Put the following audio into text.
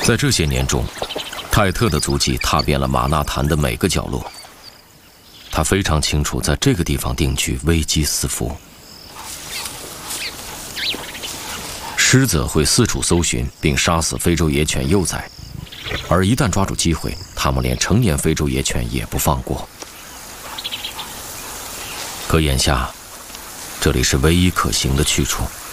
在这些年中，泰特的足迹踏遍了马纳坦的每个角落。他非常清楚，在这个地方定居，危机四伏。狮子会四处搜寻，并杀死非洲野犬幼崽，而一旦抓住机会，他们连成年非洲野犬也不放过。可眼下，这里是唯一可行的去处。